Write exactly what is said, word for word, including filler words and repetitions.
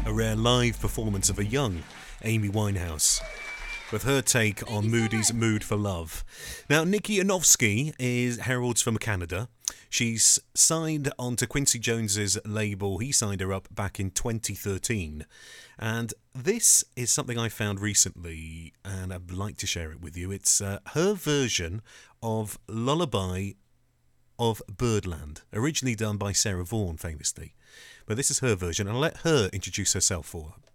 a rare live performance of a young Amy Winehouse, with her take on Moody's Mood for Love. Now, Nikki Anovsky is heralds from Canada. She's signed onto Quincy Jones's label. He signed her up back in twenty thirteen. And this is something I found recently, and I'd like to share it with you. It's uh, her version of Lullaby of Birdland, originally done by Sarah Vaughan, famously. But this is her version, and I'll let her introduce herself for